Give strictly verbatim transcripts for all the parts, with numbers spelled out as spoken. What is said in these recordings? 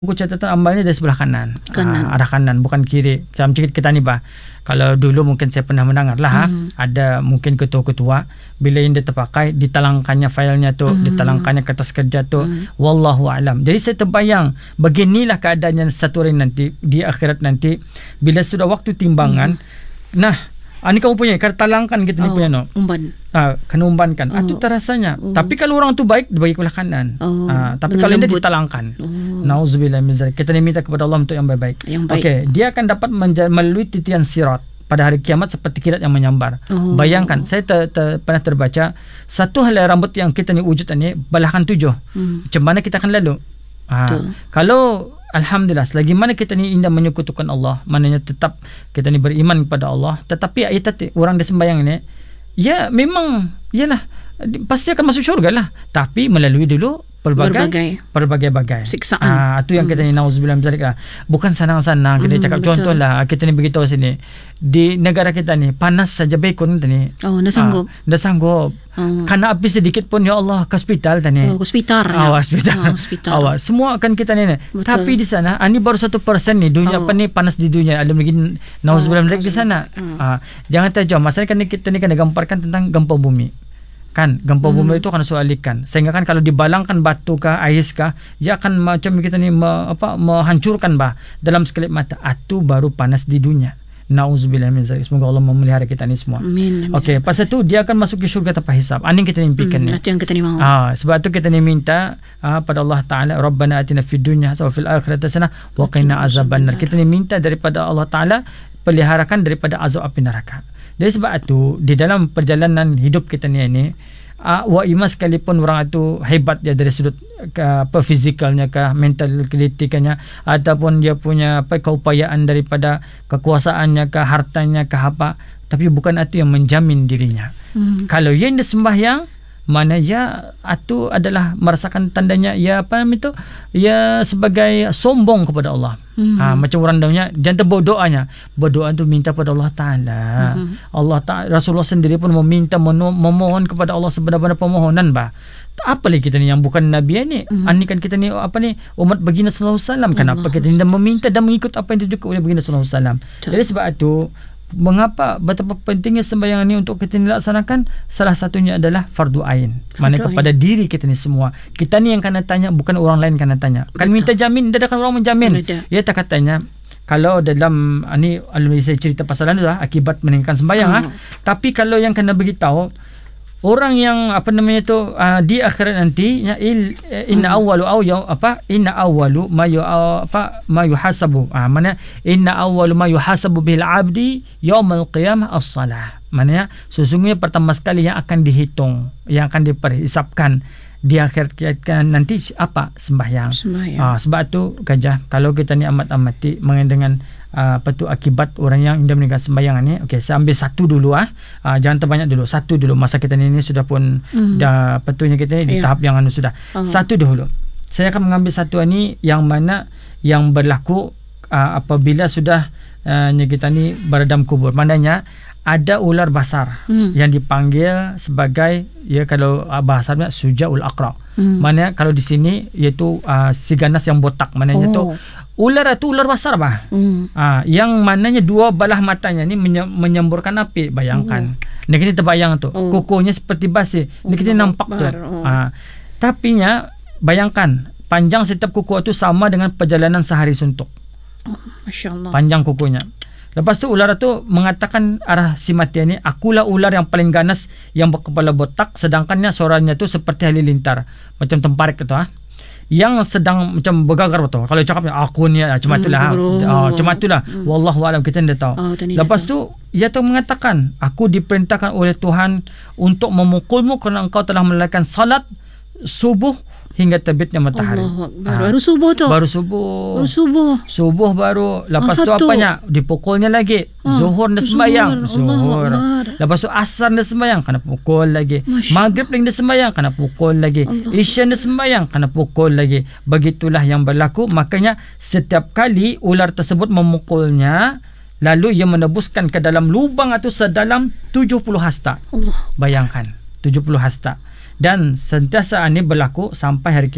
buku catatan amalnya dari sebelah kanan, kanan. Uh, arah kanan, bukan kiri. Macam kita ni bah, kalau dulu mungkin saya pernah mendengar lah, hmm. ada mungkin ketua-ketua bila yang dia terpakai, ditalangkannya filenya tu, hmm. ditalangkannya kertas kerja tu, hmm. wallahu alam. Jadi saya terbayang beginilah keadaannya satu hari nanti di akhirat nanti bila sudah waktu timbangan. Hmm. Nah, ini kamu punya, kalau talangkan kita ni oh, punya no. Umban. Ah, kena umbankan. Oh. Ah, tu terasanya. Oh. Tapi kalau orang tu baik, dibagi belah kanan. Oh. Ah, tapi kalau dia ditalangkan. Oh. Nauzubillah min zalik. Kita ni minta kepada Allah untuk yang baik-baik. Yang baik. Okey, dia akan dapat menja- melalui titian sirat pada hari kiamat seperti kilat yang menyambar. Oh. Bayangkan, saya ter, ter, pernah terbaca satu helai rambut yang kita ni wujud ni belahan tujuh. Hmm. Macam mana kita akan lalu? Ah, kalau alhamdulillah, selagi mana kita ni indah menyekutukan Allah, maknanya tetap kita ni beriman kepada Allah, tetapi ayat tadi orang dia sembahyang ni, ya memang yalah pasti akan masuk syurga lah, tapi melalui dulu pelbagai pelbagai-bagai siksaan. Ah, itu yang kita ni nauzubillah min zalik lah. Bukan senang-senang kita hmm, cakap betul. Contoh lah, kita ni beritahu sini di negara kita ni panas saja bekon tadi. Oh, dah sanggup. Ah, dah sanggup. Oh. Karena api sedikit pun ya Allah ke hospital tadi. Oh, hospital. Ah, hospital. Oh, hospital. Awak semua akan kita ni. Betul. Tapi di sana, ini baru satu persen ni dunia oh. apa ni panas di dunia. Ada lagi nauzubillah min zalik di sana. Hmm. Ah, jangan terjauh. Masalahnya kan kita ni kan gambarkan tentang gempa bumi. Kan gempa hmm. bumi itu akan soalikan, sehingga kan kalau dibalangkan batu kah ais kah, dia akan macam kita ni me, apa menghancurkan bah dalam sekelip mata. Itu baru panas di dunia. Nauzubillah min zalik. Semoga Allah memelihara kita ni semua. Amin. Okey, pasal tu dia akan masuk ke syurga tanpa hisab. Ini kita impikan hmm, ni. Itu yang kita ni mahu. Ah, sebab tu kita ni minta ah, pada Allah Taala, Rabbana atina fid dunya hasanah wa fil akhirati hasanah wa qina azabannar. Kita ni minta daripada Allah Taala peliharakan daripada azab api neraka. Jadi sebab itu di dalam perjalanan hidup kita ni ini uh, wa iman sekalipun orang itu hebat dia dari sudut uh, apa fizikalnya kah, mental kritikannya, ataupun dia punya apa keupayaan daripada kekuasaannya kah, hartanya kah apa, tapi bukan itu yang menjamin dirinya. Hmm. Kalau yang disembahyang, mana ya itu adalah merasakan tandanya ya apa namanya itu ya sebagai sombong kepada Allah. Hmm. Ha, macam orang daunnya jangan berdoanya. Berdoa itu minta kepada Allah Taala. Hmm. Allah Taala, Rasulullah sendiri pun meminta memohon kepada Allah sebenar-benar permohonan bah. Apa lagi kita ni yang bukan nabi ni? Hmm. Ani kan kita ni apa ni umat baginda sallallahu alaihi wasallam. Kenapa kita tidak meminta dan mengikut apa yang ditunjukkan oleh baginda sallallahu alaihi wasallam? Jadi sebab itu mengapa betapa pentingnya sembahyang ini untuk kita dilaksanakan? Salah satunya adalah fardu ain. Mana kepada diri kita ni semua. Kita ni yang kena tanya, bukan orang lain kena tanya. Kan minta jamin, dia akan orang menjamin. Betul. Ya tak katanya kalau dalam ni alumni saya cerita pasal anu lah akibat meninggalkan sembahyang hmm. ah. Tapi kalau yang kena beritahu orang yang apa namanya tu uh, di akhirat nanti ya, il, inna awwalu aw ya apa inna awwalu ma yu apa ma yuhasabu ah mana inna awwalu ma yuhasabu bil abdi yaumil qiyamah as-salah. Maknanya sesungguhnya pertama sekali yang akan dihitung, yang akan diperhisapkan di akhir nanti apa? Sembahyang. Sembahyang. Ah, sebab tu Gajah, kalau kita ni amat-amati mengenai dengan Uh, apa tu akibat orang yang indah meninggalkan sembahyang ni. Okey, saya ambil satu dulu ah. Uh, jangan terbanyak dulu. Satu dulu. Masa kita ni, ni sudah pun mm. dah petunya kita ni di yeah. tahap yang anu sudah. Uh-huh. Satu dulu. Saya akan mengambil satu ni yang mana yang berlaku uh, apabila sudah uh, kita ni berada dalam kubur. Maknanya ada ular basar mm. yang dipanggil sebagai ya kalau uh, bahasanya sujaul aqra. Mm. Maknanya kalau di sini iaitu uh, si ganas yang botak. Maknanya oh. tu ular itu ular besar bah. Hmm. Ah, yang mananya dua belah matanya ni menye- menyemburkan api. Bayangkan. Hmm. Ni kita terbayang tu. Hmm. Kukunya seperti basi. Ni kita hmm. nampak tu. Hmm. Ah, tapi nya bayangkan panjang setiap kuku itu sama dengan perjalanan sehari suntuk. Oh, Masya-Allah. Panjang kukunya. Lepas tu ular itu mengatakan arah si mati ni, akulah ular yang paling ganas yang berkepala botak, sedangkannya suaranya tu seperti halilintar, macam temparik gitu ah. Yang sedang macam bergagar betul. Kalau cakapnya aku ni macam hmm, itulah. Ah, macam itulah. Hmm. Wallahu alam, kita tidak tahu. Oh, lepas tu ia tu mengatakan, aku diperintahkan oleh Tuhan untuk memukulmu kerana engkau telah menunaikan salat subuh hingga terbitnya matahari. Ha. Baru subuh tu. Baru subuh. Baru subuh. Subuh baru. Lepas oh, tu apanya? Dipukulnya lagi. Ha. Zuhur dia sembahyang. Zuhur. Lepas tu asar dia sembahyang, kena pukul lagi. Masya Maghrib dia sembahyang, kena pukul lagi. Isya dia sembahyang, kena pukul lagi. Begitulah yang berlaku. Makanya setiap kali ular tersebut memukulnya, lalu ia menebuskan ke dalam lubang itu sedalam tujuh puluh hasta. Allah. Bayangkan, tujuh puluh hasta. Dan sentiasa ini berlaku sampai hari kiamat.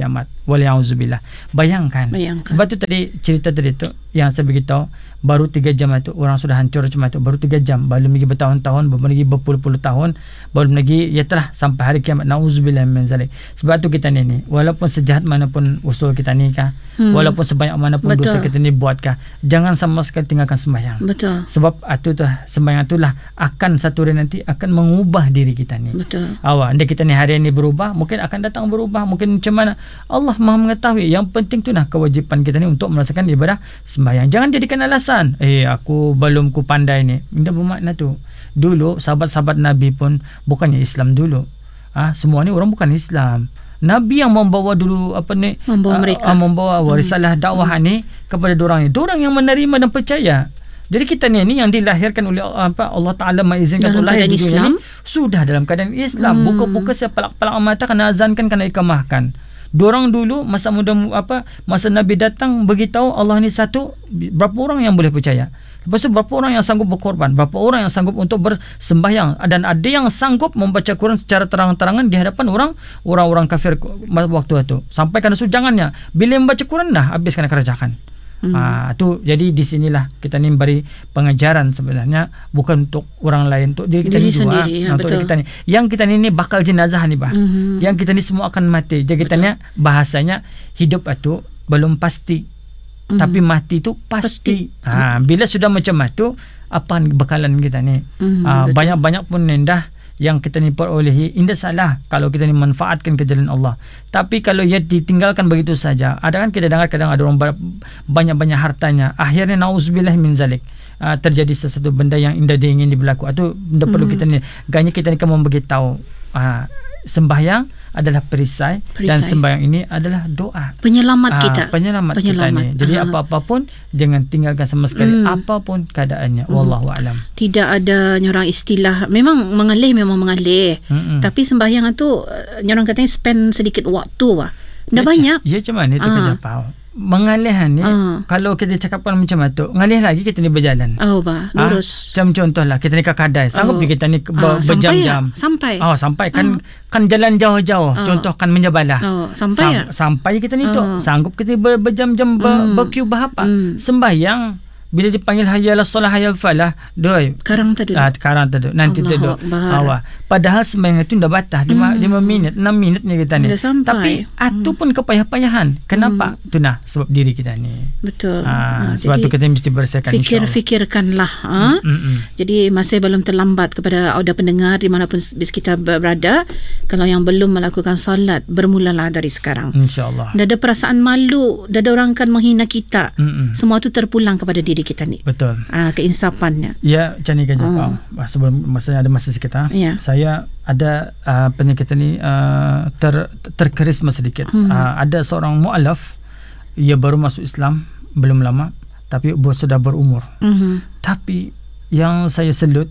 Waliyauzubillah. Bayangkan. Bayangkan. Sebab tu tadi cerita tadi tu yang saya beritahu, baru tiga jam itu orang sudah hancur macam itu. Baru tiga jam, belum lagi bertahun-tahun, belum lagi berpuluh-puluh tahun, belum lagi ya telah sampai hari kiamat. Nauzubillah min zalik. Sebab tu kita ni, ni walaupun sejahat manapun usul kita ni kah, hmm. walaupun sebanyak manapun Betul. dosa kita ni buat kah, jangan sama sekali tinggalkan sembahyang. Betul. Sebab itu tu sembahyang itulah akan satu hari nanti akan mengubah diri kita ni. Betul. Awak, anda kita ni hari ini berubah, mungkin akan datang berubah, mungkin macam mana, Allah Maha mengetahui. Yang penting tu nah kewajipan kita ni untuk melaksanakan ibadah sembahyang. Jangan jadikan alasan, eh aku belum ku pandai ni. Tidak bermakna tu. Dulu sahabat-sahabat Nabi pun bukannya Islam dulu. Ah, semua ni orang bukan Islam. Nabi yang membawa dulu apa ni, membawa mereka, uh, membawa risalah dakwah hmm. ni kepada dorang ni. Dorang yang menerima dan percaya. Jadi kita ni, ni yang dilahirkan oleh apa, Allah Taala mengizinkan untuk lahir di dunia ni sudah dalam keadaan Islam. Hmm. Buka-buka saya palak-palak mata kena azankan, kena ikamahkan. Dorang dulu masa muda apa masa Nabi datang beritahu Allah ni satu, berapa orang yang boleh percaya? Lepas tu berapa orang yang sanggup berkorban? Berapa orang yang sanggup untuk bersembahyang? Dan ada yang sanggup membaca Quran secara terang-terangan di hadapan orang orang-orang kafir waktu itu. Sampai kan jangannya bila membaca Quran dah habiskan kerajaan. Hmm. Ah, tu jadi di sinilah kita ni beri pengajaran sebenarnya bukan untuk orang lain, untuk diri kita diri ni juga, ya, untuk diri kita ni. Yang kita ni, ni bakal jenazah ni bah. Hmm. Yang kita ni semua akan mati. Jadi kita ni bahasanya hidup itu belum pasti, hmm. tapi mati itu pasti. pasti. Ah, bila sudah macam itu, apa bekalan kita ni? Hmm, ah, banyak-banyak pun indah yang kita ni perolehi, indah salah kalau kita ni manfaatkan ke jalan Allah. Tapi kalau ia ditinggalkan begitu saja, ada kan kita dengar kadang ada orang banyak-banyak hartanya, akhirnya nauzubillah min zalik, uh, terjadi sesuatu benda yang indah diingin berlaku. Itu benda hmm. perlu kita ni, ganya kita ni kan memberitahu uh, sembahyang adalah perisai, perisai dan sembahyang ini adalah doa penyelamat uh, kita penyelamat, penyelamat kita ni. Jadi uh. apa-apa pun jangan tinggalkan sama sekali, hmm. apapun keadaannya. hmm. Wallahu alam. Tidak ada nyorang istilah, memang mengalih memang mengalih, hmm. tapi sembahyang tu nyorang katanya spend sedikit waktu lah, dah banyak. Ya macam mana tu uh. kejapau mengalihan ni, uh. kalau kita cakapkan macam tu, ngalih lagi kita ni berjalan. Oh bah, lurus. Ah, macam contohlah kita ni ke Kadai, sanggup oh. kita ni ber, uh, berjam-jam. Sampai. Oh, sampai kan uh. kan jalan jauh-jauh. Uh. Contoh kan menyebalah. Oh, sampai Sam, ya? Sampai kita ni uh. tu sanggup kita ber, berjam-jam ber, uh. berkiu berapa. Uh. Sembahyang bila dipanggil hayya ala salah hayya falah, doi. Karang tadi. Ah, karang tadi. Nanti tadi. Awak. Padahal sembahyang itu dah batas lima hmm. minit, enam minit ni kita ni. Tapi atu hmm. pun kepayah-payahan. Kenapa? Hmm. Tu nah sebab diri kita ni. Betul. Ah, ha, sebab tu kita mesti bersihkan, insya-Allah. Fikir-fikirkanlah, ha? Hmm, hmm. Jadi masih belum terlambat kepada auda pendengar di manapun kita berada. Kalau yang belum melakukan solat, bermulalah dari sekarang. Insya-Allah. Dah ada perasaan malu, dah ada orang kan menghina kita. Hmm, hmm. Semua tu terpulang kepada diri kita ni. Betul. Ah, keinsafannya. Ya, macam ni kan Jepang. Oh. Sebelum masa ada masa sikit, ya. Saya ada uh, penyakit ni uh, ter terkerisma sedikit. Hmm. Uh, ada seorang mualaf, ia baru masuk Islam belum lama, tapi sudah berumur. Hmm. Tapi yang saya selut,